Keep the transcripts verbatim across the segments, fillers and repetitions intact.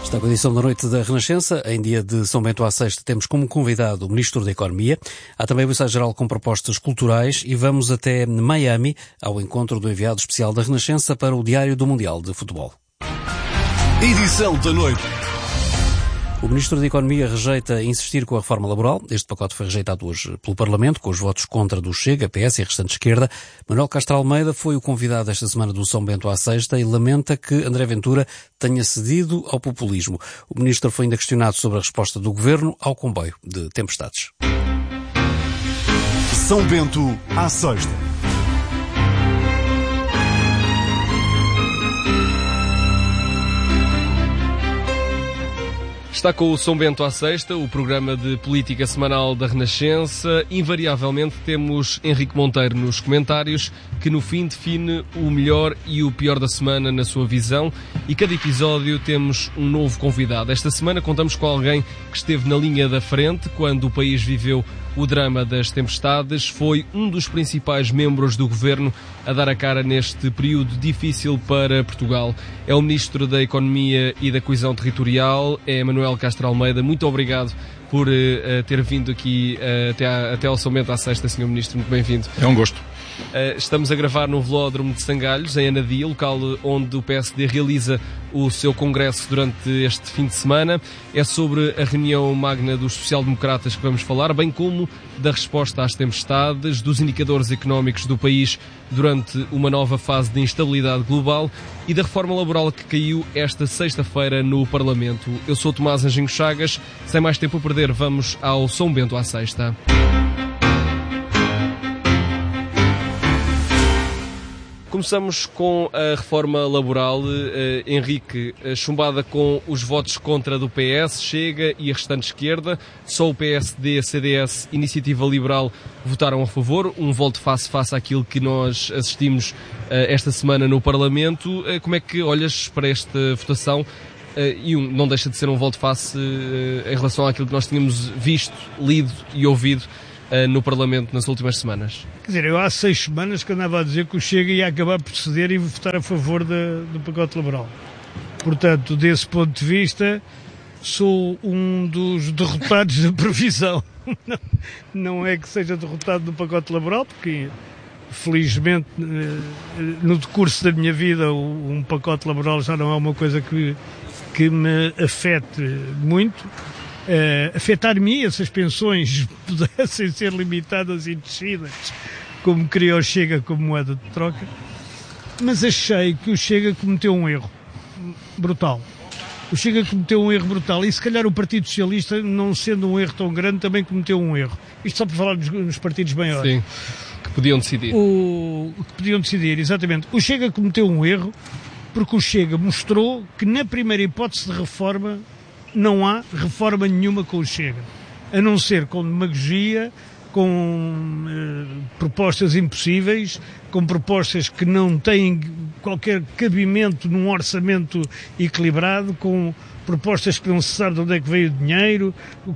Está com a edição da Noite da Renascença. Em dia de São Bento à Sexta temos como convidado o Ministro da Economia. Há também o Ensaio-Geral com propostas culturais e vamos até Miami ao encontro do enviado especial da Renascença para o Diário do Mundial de Futebol. Edição da Noite. O Ministro da Economia rejeita insistir com a reforma laboral. Este pacote foi rejeitado hoje pelo Parlamento, com os votos contra do Chega, P S e a restante esquerda. Manuel Castro Almeida foi o convidado esta semana do São Bento à Sexta e lamenta que André Ventura tenha cedido ao populismo. O Ministro foi ainda questionado sobre a resposta do Governo ao comboio de tempestades. São Bento à Sexta. Está com o São Bento à Sexta, o programa de política semanal da Renascença. Invariavelmente temos Henrique Monteiro nos comentários, que no fim define o melhor e o pior da semana na sua visão. E cada episódio temos um novo convidado. Esta semana contamos com alguém que esteve na linha da frente quando o país viveu o drama das tempestades. Foi um dos principais membros do governo a dar a cara neste período difícil para Portugal. É o Ministro da Economia e da Coesão Territorial, é Manuel Castro Almeida. Muito obrigado por uh, ter vindo aqui uh, até, a, até ao São Bento à Sexta, senhor Ministro. Muito bem-vindo. É um gosto. Uh, estamos a gravar no Velódromo de Sangalhos, em Anadia, local onde o P S D realiza o seu congresso durante este fim de semana. É sobre a reunião magna dos social-democratas que vamos falar, bem como da resposta às tempestades, dos indicadores económicos do país durante uma nova fase de instabilidade global e da reforma laboral que caiu esta sexta-feira no Parlamento. Eu sou Tomás Anjinho Chagas. Sem mais tempo a perder, vamos ao São Bento à Sexta. Começamos com a reforma laboral. Uh, Henrique, uh, chumbada com os votos contra do P S, Chega e a restante esquerda. Só o P S D, C D S, Iniciativa Liberal votaram a favor. Um voto face-face àquilo que nós assistimos uh, esta semana no Parlamento. Uh, como é que olhas para esta votação? Uh, e um, não deixa de ser um voto face uh, em relação àquilo que nós tínhamos visto, lido e ouvido no Parlamento nas últimas semanas. Quer dizer, eu há seis semanas que andava a dizer que o Chega ia acabar por ceder e votar a favor de, do pacote laboral. Portanto, desse ponto de vista, sou um dos derrotados da previsão. Não, não é que seja derrotado do pacote laboral, porque felizmente no decurso da minha vida um pacote laboral já não é uma coisa que, que me afete muito. Uh, afetar-me se as pensões pudessem ser limitadas e descidas, como queria o Chega como moeda de troca, mas achei que o Chega cometeu um erro brutal. O Chega cometeu um erro brutal e se calhar o Partido Socialista, não sendo um erro tão grande, também cometeu um erro. Isto só para falar nos, nos partidos maiores. Sim, que podiam decidir. O que podiam decidir, exatamente. O Chega cometeu um erro porque o Chega mostrou que na primeira hipótese de reforma não há reforma nenhuma com o Chega, a não ser com demagogia, com eh, propostas impossíveis, com propostas que não têm qualquer cabimento num orçamento equilibrado, com propostas que não se sabe de onde é que veio o dinheiro,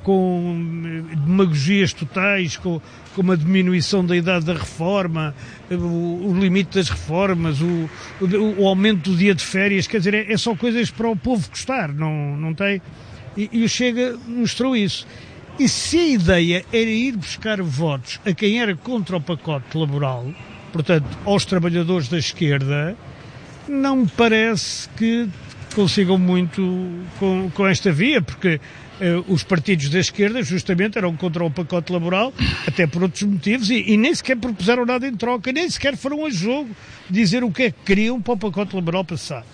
com eh, demagogias totais, com, com uma diminuição da idade da reforma, o, o limite das reformas, o, o, o aumento do dia de férias. Quer dizer, é, é só coisas para o povo gostar, não, não tem... E, e o Chega mostrou isso. E se a ideia era ir buscar votos a quem era contra o pacote laboral, portanto, aos trabalhadores da esquerda, não me parece que consigam muito com, com esta via, porque eh, os partidos da esquerda justamente eram contra o pacote laboral, até por outros motivos, e, e nem sequer propuseram nada em troca, nem sequer foram a jogo dizer o que é que queriam para o pacote laboral passar.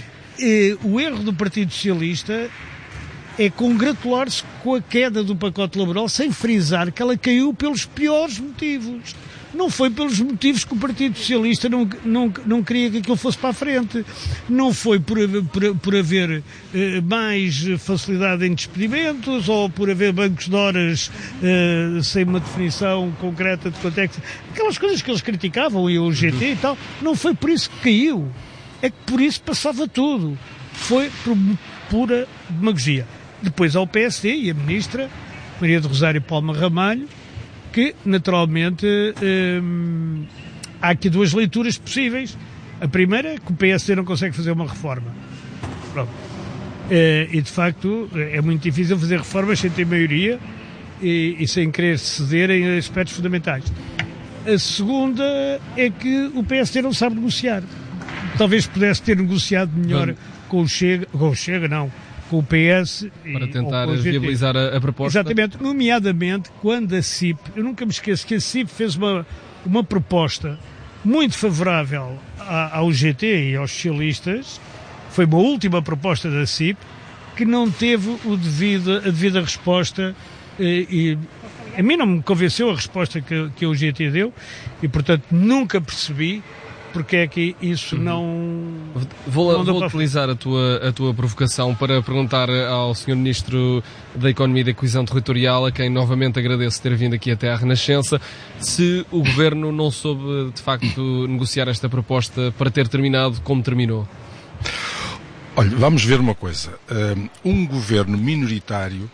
E, o erro do Partido Socialista é congratular-se com a queda do pacote laboral sem frisar que ela caiu pelos piores motivos. Não foi pelos motivos que o Partido Socialista não, não, não queria que aquilo fosse para a frente. Não foi por, por, por haver eh, mais facilidade em despedimentos ou por haver bancos de horas eh, sem uma definição concreta de quanto é que... Aquelas coisas que eles criticavam, e o G T e tal, não foi por isso que caiu. É que por isso passava tudo. Foi por pura demagogia. Depois ao P S D e a Ministra Maria do Rosário Palma Ramalho, que naturalmente hum, há aqui duas leituras possíveis. A primeira é que o P S D não consegue fazer uma reforma. Pronto. e de facto é muito difícil fazer reformas sem ter maioria e, e sem querer ceder em aspectos fundamentais. A segunda é que o P S D não sabe negociar. Talvez pudesse ter negociado melhor Vamos. com o Chega, com o Chega não, com o P S. Para e, tentar viabilizar a, a proposta. Exatamente, nomeadamente quando a C I P, eu nunca me esqueço que a C I P fez uma, uma proposta muito favorável a, ao G T e aos socialistas, foi uma última proposta da C I P, que não teve o devido, a devida resposta e, e a mim não me convenceu a resposta que, que o G T deu e, portanto, nunca percebi porque é que isso não... Vou, não vou utilizar a tua, a tua provocação para perguntar ao senhor Ministro da Economia e da Coesão Territorial, a quem novamente agradeço ter vindo aqui até à Renascença, se o Governo não soube, de facto, negociar esta proposta para ter terminado como terminou. Olha, vamos ver uma coisa. Um Governo minoritário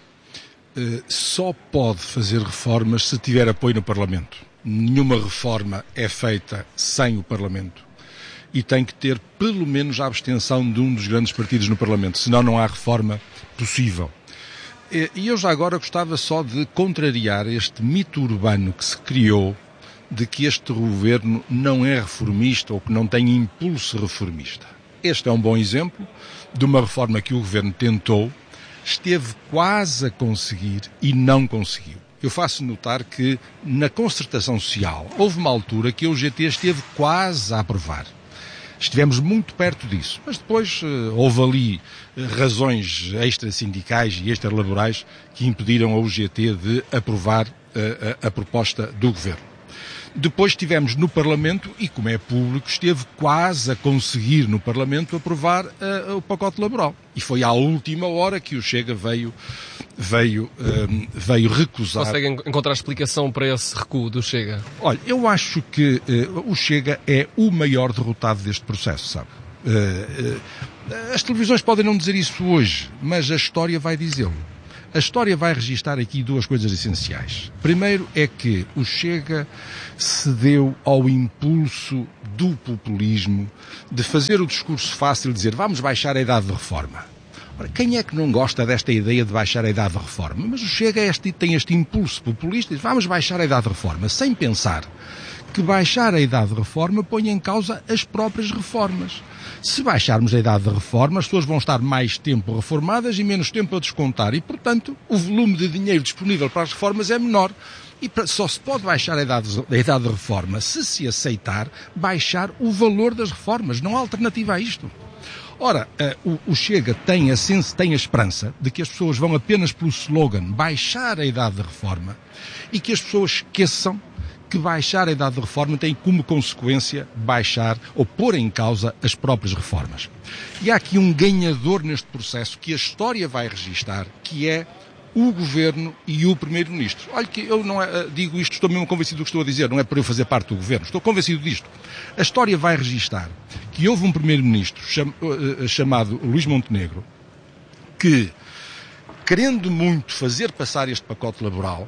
só pode fazer reformas se tiver apoio no Parlamento. Nenhuma reforma é feita sem o Parlamento. E tem que ter pelo menos a abstenção de um dos grandes partidos no Parlamento, senão não há reforma possível. E eu já agora gostava só de contrariar este mito urbano que se criou de que este governo não é reformista ou que não tem impulso reformista. Este é um bom exemplo de uma reforma que o governo tentou, esteve quase a conseguir e não conseguiu. Eu faço notar que na concertação social houve uma altura que o G T esteve quase a aprovar. Estivemos muito perto disso, mas depois uh, houve ali uh, razões extra-sindicais e extra-laborais que impediram a U G T de aprovar uh, a, a proposta do governo. Depois estivemos no Parlamento e, como é público, esteve quase a conseguir no Parlamento aprovar uh, o pacote laboral. E foi à última hora que o Chega veio, veio, um, veio recusar. Conseguem encontrar explicação para esse recuo do Chega? Olha, eu acho que uh, o Chega é o maior derrotado deste processo, sabe? Uh, uh, as televisões podem não dizer isso hoje, mas a história vai dizê-lo. A história vai registar aqui duas coisas essenciais. Primeiro é que o Chega cedeu ao impulso do populismo de fazer o discurso fácil de dizer vamos baixar a idade de reforma. Ora, quem é que não gosta desta ideia de baixar a idade de reforma? Mas o Chega é este, tem este impulso populista e diz vamos baixar a idade de reforma, sem pensar que baixar a idade de reforma põe em causa as próprias reformas. Se baixarmos a idade de reforma, as pessoas vão estar mais tempo reformadas e menos tempo a descontar. E, portanto, o volume de dinheiro disponível para as reformas é menor. E só se pode baixar a idade, a idade de reforma se se aceitar baixar o valor das reformas. Não há alternativa a isto. Ora, uh, o, o Chega tem a, senso, tem a esperança de que as pessoas vão apenas pelo slogan baixar a idade de reforma e que as pessoas esqueçam que baixar a idade de reforma tem como consequência baixar ou pôr em causa as próprias reformas. E há aqui um ganhador neste processo que a história vai registar, que é o Governo e o Primeiro-Ministro. Olha que eu não é, digo isto, estou mesmo convencido do que estou a dizer, não é para eu fazer parte do Governo, estou convencido disto. A história vai registar que houve um Primeiro-Ministro cham, uh, chamado Luís Montenegro que, querendo muito fazer passar este pacote laboral,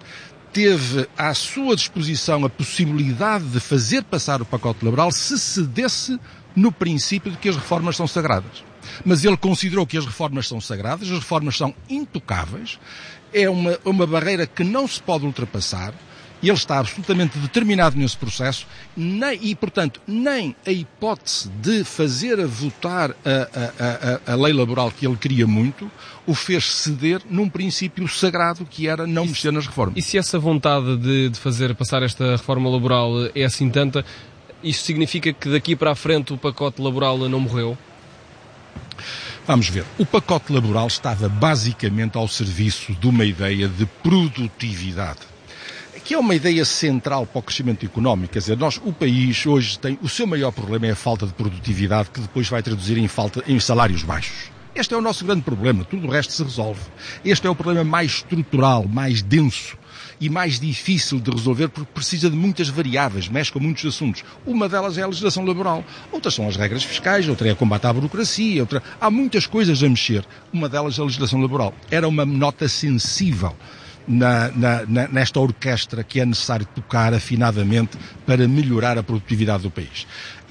teve à sua disposição a possibilidade de fazer passar o pacote laboral se cedesse no princípio de que as reformas são sagradas. Mas ele considerou que as reformas são sagradas, as reformas são intocáveis, é uma, uma barreira que não se pode ultrapassar, e ele está absolutamente determinado nesse processo, nem, e, portanto, nem a hipótese de fazer a votar a, a, a, a lei laboral que ele queria muito, o fez ceder num princípio sagrado que era não mexer nas reformas. E se essa vontade de, de fazer passar esta reforma laboral é assim tanta, isso significa que daqui para a frente o pacote laboral não morreu? Vamos ver. O pacote laboral estava basicamente ao serviço de uma ideia de produtividade, que é uma ideia central para o crescimento económico. Quer dizer, nós, o país hoje tem, o seu maior problema é a falta de produtividade, que depois vai traduzir em, falta, em salários baixos. Este é o nosso grande problema, tudo o resto se resolve. Este é o problema mais estrutural, mais denso e mais difícil de resolver, porque precisa de muitas variáveis, mexe com muitos assuntos. Uma delas é a legislação laboral, outras são as regras fiscais, outra é o combate à burocracia, outra... há muitas coisas a mexer. Uma delas é a legislação laboral. Era uma nota sensível Na, na, na, nesta orquestra que é necessário tocar afinadamente para melhorar a produtividade do país.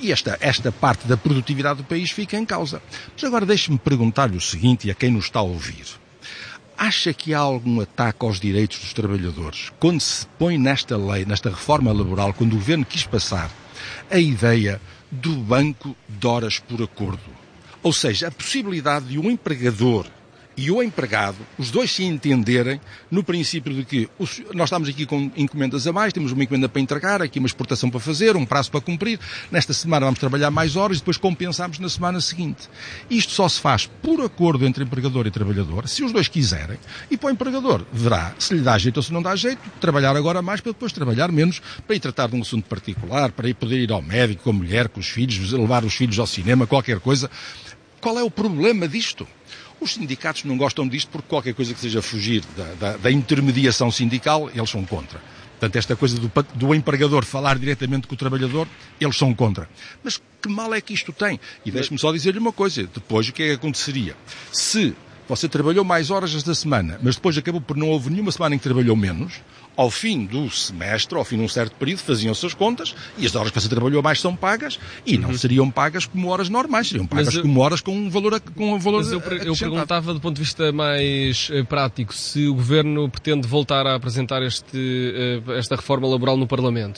E esta, esta parte da produtividade do país fica em causa. Mas agora deixe-me perguntar-lhe o seguinte, e a quem nos está a ouvir. Acha que há algum ataque aos direitos dos trabalhadores quando se põe nesta lei, nesta reforma laboral, quando o Governo quis passar a ideia do banco de horas por acordo? Ou seja, a possibilidade de um empregador e o empregado, os dois se entenderem no princípio de que os, nós estamos aqui com encomendas a mais, temos uma encomenda para entregar, aqui uma exportação para fazer, um prazo para cumprir, nesta semana vamos trabalhar mais horas e depois compensamos na semana seguinte. Isto só se faz por acordo entre empregador e trabalhador, se os dois quiserem, e para o empregador verá se lhe dá jeito ou se não dá jeito, trabalhar agora mais para depois trabalhar menos, para ir tratar de um assunto particular, para ir poder ir ao médico com a mulher, com os filhos, levar os filhos ao cinema, qualquer coisa. Qual é o problema disto? Os sindicatos não gostam disto porque qualquer coisa que seja fugir da, da, da intermediação sindical, eles são contra. Portanto, esta coisa do, do empregador falar diretamente com o trabalhador, eles são contra. Mas que mal é que isto tem? E deixe-me só dizer-lhe uma coisa. Depois, o que é que aconteceria? Se você trabalhou mais horas esta semana, mas depois acabou por não houve nenhuma semana em que trabalhou menos, ao fim do semestre, ao fim de um certo período, faziam-se as contas e as horas que você trabalhou mais são pagas e não uhum. seriam pagas como horas normais, seriam pagas eu, como horas com um valor, com um valor Mas eu, eu perguntava do ponto de vista mais uh, prático se o Governo pretende voltar a apresentar este, uh, esta reforma laboral no Parlamento.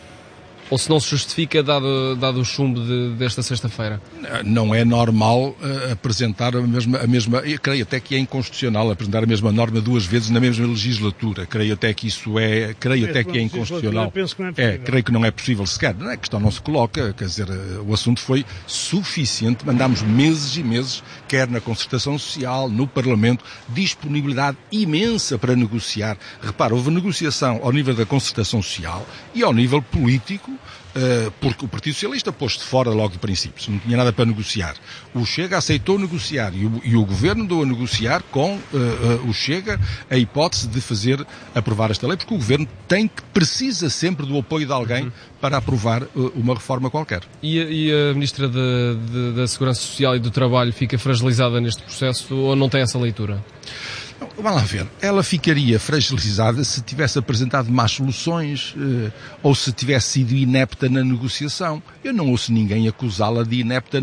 Ou se não se justifica, dado, dado o chumbo de, desta sexta-feira? Não é normal uh, apresentar a mesma, a mesma... Eu creio até que é inconstitucional apresentar a mesma norma duas vezes na mesma legislatura. Creio até que isso é... Creio é, até que é inconstitucional. Penso que não é, é, creio que não é possível sequer. A questão não se coloca. Quer dizer, o assunto foi suficiente. Mandámos meses e meses, quer na concertação social, no Parlamento, disponibilidade imensa para negociar. Repara, houve negociação ao nível da concertação social e ao nível político, Uh, porque o Partido Socialista pôs-se fora logo de princípio, não tinha nada para negociar. O Chega aceitou negociar e o, e o Governo deu a negociar com uh, uh, o Chega a hipótese de fazer aprovar esta lei, porque o Governo tem que, precisa sempre do apoio de alguém uhum. para aprovar uh, uma reforma qualquer. E a, e a Ministra de, de, da Segurança Social e do Trabalho fica fragilizada neste processo ou não tem essa leitura? Vamos lá ver, ela ficaria fragilizada se tivesse apresentado más soluções eh, ou se tivesse sido inepta na negociação. Eu não ouço ninguém acusá-la de inepta